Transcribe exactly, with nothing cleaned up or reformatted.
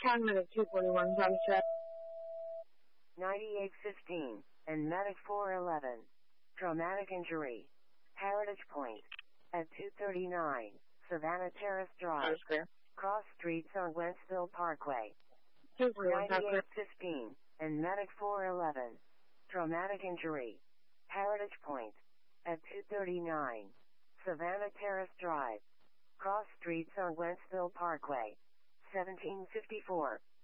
ten minute two forty-one times check. ninety-eight fifteen, and medic four eleven. Traumatic injury. Heritage Point. At two thirty-nine, Savannah Terrace Drive. Cross Streets on Wentzville Parkway. ninety-eight fifteen, and medic four eleven. Traumatic injury. Heritage Point. At two thirty-nine, Savannah Terrace Drive. Cross Streets on Wentzville Parkway. seventeen fifty-four.